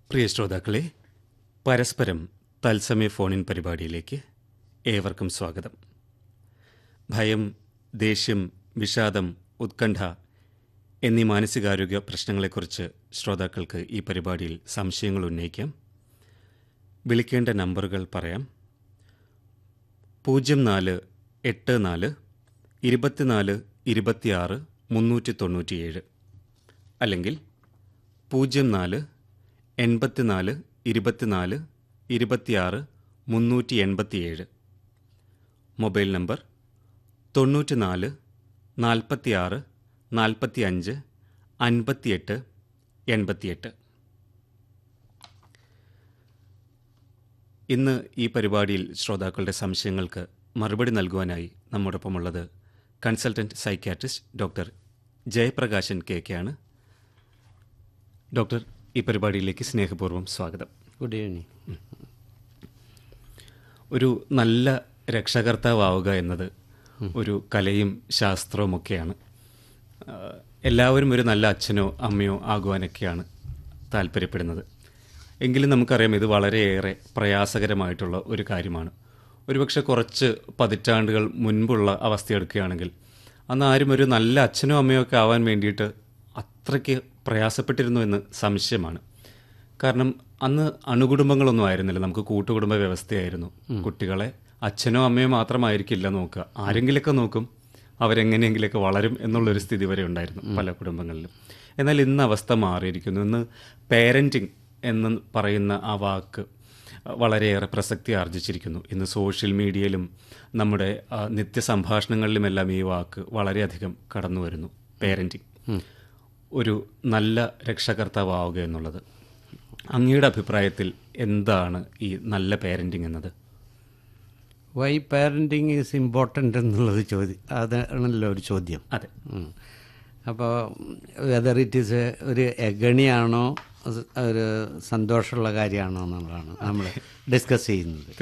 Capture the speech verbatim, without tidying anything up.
പ്രിയ ശ്രോതാക്കളെ, പരസ്പരം തത്സമയ ഫോണിൻ പരിപാടിയിലേക്ക് ഏവർക്കും സ്വാഗതം. ഭയം, ദേഷ്യം, വിഷാദം, ഉത്കണ്ഠ എന്നീ മാനസികാരോഗ്യ പ്രശ്നങ്ങളെക്കുറിച്ച് ശ്രോതാക്കൾക്ക് ഈ പരിപാടിയിൽ സംശയങ്ങൾ ഉന്നയിക്കാം. വിളിക്കേണ്ട നമ്പറുകൾ പറയാം. പൂജ്യം നാല് എട്ട് നാല് ഇരുപത്തിനാല് ഇരുപത്തിയാറ് മുന്നൂറ്റി തൊണ്ണൂറ്റിയേഴ് അല്ലെങ്കിൽ പൂജ്യം നാല് എൺപത്തിനാല് ഇരുപത്തിനാല് ഇരുപത്തിയാറ് മുന്നൂറ്റി എൺപത്തിയേഴ്. മൊബൈൽ നമ്പർ തൊണ്ണൂറ്റി നാല് നാൽപ്പത്തിയാറ് നാൽപ്പത്തി അഞ്ച് അൻപത്തിയെട്ട് എൺപത്തിയെട്ട്. ഇന്ന് ഈ പരിപാടിയിൽ ശ്രോതാക്കളുടെ സംശയങ്ങൾക്ക് മറുപടി നൽകുവാനായി നമ്മോടൊപ്പമുള്ളത് consultant psychiatrist doctor Jayaprakashan K K ആണ്. ഡോക്ടർ, ഈ പരിപാടിയിലേക്ക് സ്നേഹപൂർവ്വം സ്വാഗതം. Good evening. ഒരു നല്ല രക്ഷകർത്താവുക എന്നത് ഒരു കലയും ശാസ്ത്രവുമൊക്കെയാണ്. എല്ലാവരും ഒരു നല്ല അച്ഛനോ അമ്മയോ ആകുവാനൊക്കെയാണ് താല്പര്യപ്പെടുന്നത്. എങ്കിലും നമുക്കറിയാം, ഇത് വളരെയേറെ പ്രയാസകരമായിട്ടുള്ള ഒരു കാര്യമാണ്. ഒരുപക്ഷെ കുറച്ച് പതിറ്റാണ്ടുകൾ മുൻപുള്ള അവസ്ഥയെടുക്കുകയാണെങ്കിൽ അന്ന് ആരും ഒരു നല്ല അച്ഛനോ അമ്മയോ ഒക്കെ ആവാൻ വേണ്ടിയിട്ട് അത്രയ്ക്ക് പ്രയാസപ്പെട്ടിരുന്നു എന്ന് സംശയമാണ്. കാരണം അന്ന് അണുകുടുംബങ്ങളൊന്നും ആയിരുന്നില്ല, നമുക്ക് കൂട്ടുകുടുംബ വ്യവസ്ഥയായിരുന്നു. കുട്ടികളെ അച്ഛനോ അമ്മയോ മാത്രമായിരിക്കില്ല നോക്കുക, ആരെങ്കിലുമൊക്കെ നോക്കും, അവരെങ്ങനെയെങ്കിലുമൊക്കെ വളരും എന്നുള്ളൊരു സ്ഥിതി വരെ ഉണ്ടായിരുന്നു പല കുടുംബങ്ങളിലും. എന്നാൽ ഇന്ന് അവസ്ഥ മാറിയിരിക്കുന്നു. ഇന്ന് പേരൻറ്റിങ് എന്ന് പറയുന്ന ആ വാക്ക് വളരെയേറെ പ്രസക്തി ആർജിച്ചിരിക്കുന്നു. ഇന്ന് സോഷ്യൽ മീഡിയയിലും നമ്മുടെ നിത്യസംഭാഷണങ്ങളിലുമെല്ലാം ഈ വാക്ക് വളരെയധികം കടന്നു വരുന്നു. പേരൻറ്റിങ്, ഒരു നല്ല രക്ഷകർത്താവുക എന്നുള്ളത്. അങ്ങയുടെ അഭിപ്രായത്തിൽ എന്താണ് ഈ നല്ല പേരൻറ്റിങ് എന്നത്? വൈ പാരൻറ്റിങ് ഈസ് ഇമ്പോർട്ടൻ്റ് എന്നുള്ളത് ചോദ്യം, അതാണല്ലോ ഒരു ചോദ്യം. അതെ. അപ്പോൾ വെദർ ഇറ്റ് ഈസ് ഒരു എഗണിയാണോ ഒരു സന്തോഷമുള്ള കാര്യമാണോ എന്നുള്ളതാണ് നമ്മൾ ഡിസ്കസ് ചെയ്യുന്നത്.